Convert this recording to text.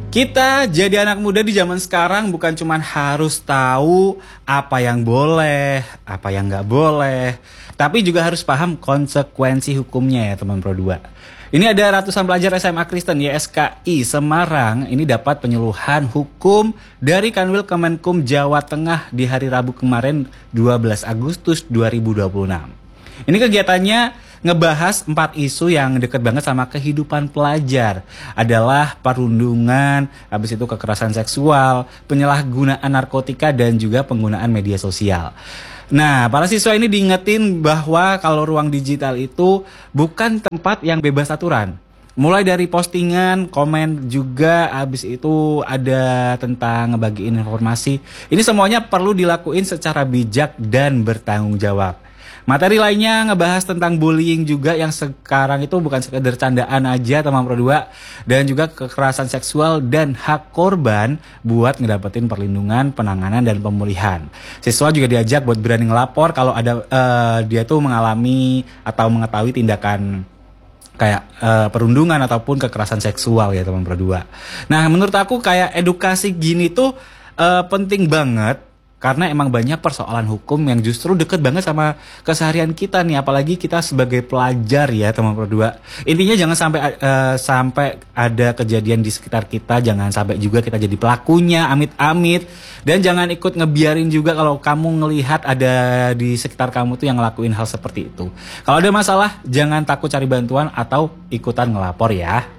Kita jadi anak muda di zaman sekarang bukan cuma harus tahu apa yang boleh, apa yang nggak boleh, tapi juga harus paham konsekuensi hukumnya ya teman Pro 2. Ini ada ratusan pelajar SMA Kristen YSKI Semarang ini dapat penyuluhan hukum dari Kanwil Kemenkum Jawa Tengah di hari Rabu kemarin 12 Agustus 2026. Ini kegiatannya ngebahas 4 isu yang deket banget sama kehidupan pelajar. Adalah perundungan, habis itu kekerasan seksual, penyalahgunaan narkotika, dan juga penggunaan media sosial. Nah, para siswa ini diingetin bahwa kalau ruang digital itu bukan tempat yang bebas aturan. Mulai dari postingan, komen juga, habis itu ada tentang ngebagiin informasi. Ini semuanya perlu dilakuin secara bijak dan bertanggung jawab. Materi lainnya ngebahas tentang bullying juga yang sekarang itu bukan sekedar candaan aja teman Pro 2, dan juga kekerasan seksual dan hak korban buat ngedapetin perlindungan, penanganan, dan pemulihan. Siswa juga diajak buat berani ngelapor kalau ada dia tuh mengalami atau mengetahui tindakan kayak perundungan ataupun kekerasan seksual ya teman Pro 2. Nah, menurut aku kayak edukasi gini tuh penting banget. Karena emang banyak persoalan hukum yang justru deket banget sama keseharian kita nih. Apalagi kita sebagai pelajar ya teman Pro 2. Intinya jangan sampai ada kejadian di sekitar kita. Jangan sampai juga kita jadi pelakunya, amit-amit. Dan jangan ikut ngebiarin juga kalau kamu ngelihat ada di sekitar kamu tuh yang ngelakuin hal seperti itu. Kalau ada masalah, jangan takut cari bantuan atau ikutan ngelapor ya.